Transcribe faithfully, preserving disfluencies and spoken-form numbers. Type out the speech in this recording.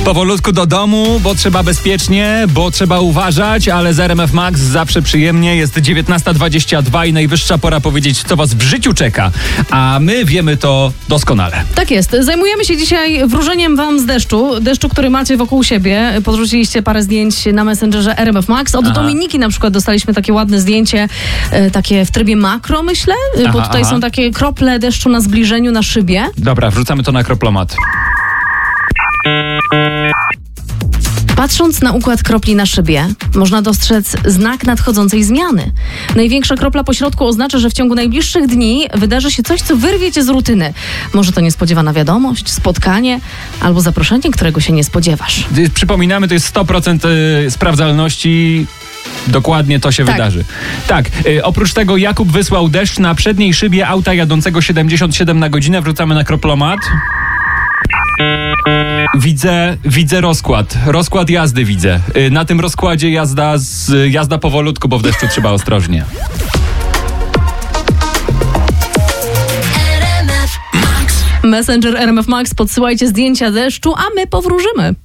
Powolutku do domu, bo trzeba bezpiecznie, bo trzeba uważać, ale z R M F Max zawsze przyjemnie. Jest dziewiętnasta dwadzieścia dwa i najwyższa pora powiedzieć, co was w życiu czeka. A my wiemy to doskonale. Tak jest. Zajmujemy się dzisiaj wróżeniem wam z deszczu. Deszczu, który macie wokół siebie. Podrzuciliście parę zdjęć na Messengerze R M F Max. Od Aha. Dominiki na przykład dostaliśmy takie ładne zdjęcie, e, takie w trybie makro, myślę, Aha, bo tutaj aha. są takie krople deszczu na zbliżeniu, na szybie. Dobra, wrzucamy to na kroplomat. Patrząc na układ kropli na szybie, można dostrzec znak nadchodzącej zmiany. Największa kropla pośrodku oznacza, że w ciągu najbliższych dni wydarzy się coś, co wyrwie cię z rutyny. Może to niespodziewana wiadomość, spotkanie albo zaproszenie, którego się nie spodziewasz. Przypominamy, to jest sto procent sprawdzalności. Dokładnie to się Tak. wydarzy. Tak, y, oprócz tego Jakub wysłał deszcz na przedniej szybie auta jadącego siedemdziesiąt siedem na godzinę. Wrzucamy na kroplomat. Widzę, widzę rozkład. Rozkład jazdy widzę. Y, na tym rozkładzie jazda, z, jazda powolutku, bo w deszczu trzeba ostrożnie. Messenger R M F Max, podsyłajcie zdjęcia deszczu, a my powróżymy.